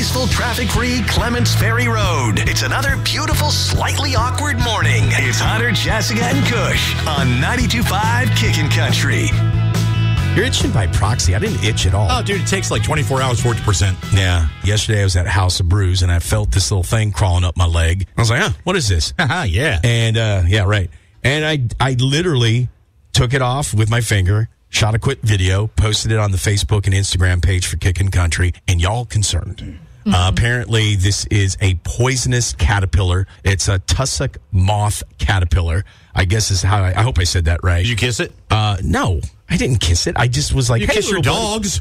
peaceful, traffic-free Clements Ferry Road. It's another beautiful, slightly awkward morning. It's Hunter, Jessica, and Kush on 92.5 Kickin' Country. You're itching by proxy. I didn't itch at all. Oh, dude, it takes like 24 hours for it to present. Yeah. Yesterday I was at House of Brews, and I felt this little thing crawling up my leg. I was like, what is this? Yeah. And, yeah, right. And I literally took it off with my finger, shot a quick video, posted it on the Facebook and Instagram page for Kickin' Country, and y'all concerned. Apparently, this is a poisonous caterpillar. It's a tussock moth caterpillar. I guess is how I hope I said that right. Did you kiss it? No, I didn't kiss it. I just was like, you hey, kiss your buddy. dogs.